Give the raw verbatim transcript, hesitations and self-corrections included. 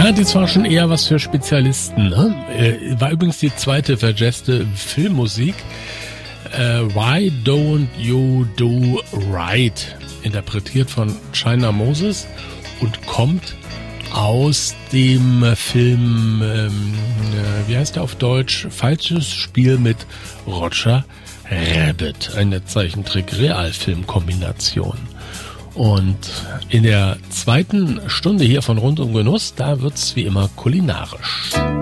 Ja, das war schon eher was für Spezialisten. Ne? Äh, war übrigens die zweite verjazzte Filmmusik. Äh, Why Don't You Do Right? Interpretiert von China Moses und kommt aus dem Film, ähm, äh, wie heißt der auf Deutsch? Falsches Spiel mit Roger Rabbit. Eine Zeichentrick-Realfilm-Kombination. Und in der zweiten Stunde hier von Rund um Genuss, da wird's wie immer kulinarisch.